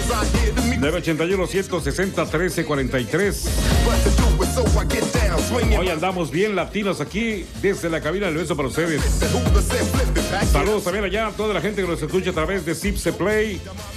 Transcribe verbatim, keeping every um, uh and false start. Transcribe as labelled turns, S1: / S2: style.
S1: nueve ocho uno, ciento sesenta, trece cuarenta y tres. Hoy andamos bien latinos aquí desde la cabina del beso para ustedes. Saludos también allá a toda la gente que nos escucha a través de Zipse Play,